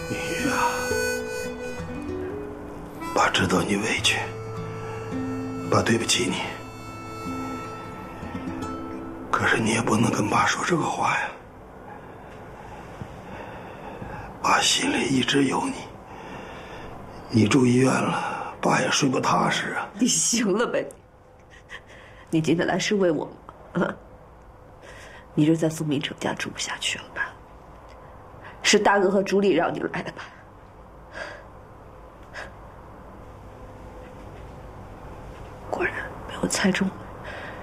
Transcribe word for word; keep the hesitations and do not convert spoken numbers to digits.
女啊，爸知道你委屈，爸对不起你。可是你也不能跟爸说这个话呀，爸心里一直有你。你住医院了，爸也睡不踏实啊。 你行了呗？你今天来是为我吗？啊？你是在苏明成家住不下去了吧？是大哥和朱莉让你来的吧？果然被我猜中了。